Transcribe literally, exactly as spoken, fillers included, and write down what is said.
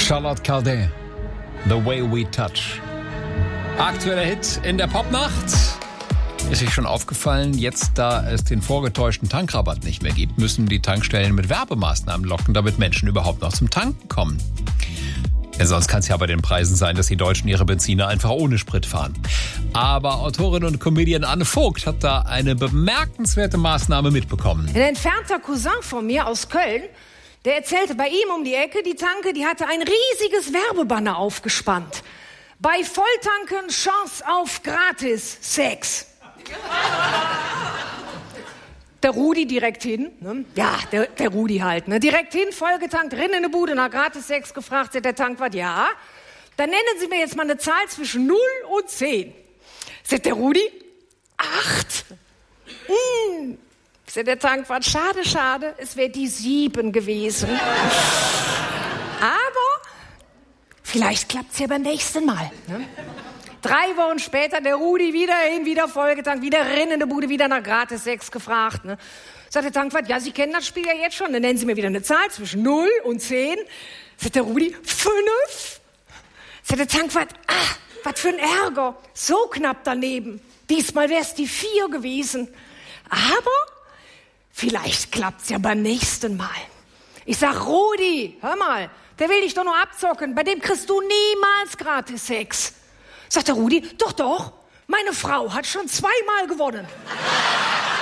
Charlotte Cardin, The Way We Touch. Aktueller Hit in der Popnacht. Ist euch schon aufgefallen, jetzt da es den vorgetäuschten Tankrabatt nicht mehr gibt, müssen die Tankstellen mit Werbemaßnahmen locken, damit Menschen überhaupt noch zum Tanken kommen. Denn sonst kann es ja bei den Preisen sein, dass die Deutschen ihre Benziner einfach ohne Sprit fahren. Aber Autorin und Comedian Anne Vogt hat da eine bemerkenswerte Maßnahme mitbekommen. Ein entfernter Cousin von mir aus Köln, der erzählte, bei ihm um die Ecke, die Tanke, die hatte ein riesiges Werbebanner aufgespannt. Bei Volltanken Chance auf gratis Sex. Der Rudi direkt hin, ne? Ja, der, der Rudi halt, ne? Direkt hin, vollgetankt, rein in eine Bude, nach gratis Sex gefragt, sagt der Tankwart, ja. Dann nennen Sie mir jetzt mal eine Zahl zwischen null und zehn. Sagt der Rudi, acht. Hm. Sagt der Tankwart, schade, schade, es wäre die sieben gewesen. Aber vielleicht klappt's ja beim nächsten Mal. Ne? Drei Wochen später, der Rudi wieder hin, wieder vollgetankt, wieder rein in die Bude, wieder nach gratis Sex gefragt. Ne? Sagt der Tankwart, ja, Sie kennen das Spiel ja jetzt schon, dann nennen Sie mir wieder eine Zahl zwischen null und zehn. Sagt der Rudi, fünf. Sagt der Tankwart, ah, was für ein Ärger, so knapp daneben. Diesmal wäre es die vier gewesen. Aber vielleicht klappt's ja beim nächsten Mal. Ich sag, Rudi, hör mal, der will dich doch nur abzocken. Bei dem kriegst du niemals gratis Sex. Sagt der Rudi, doch, doch, meine Frau hat schon zweimal gewonnen.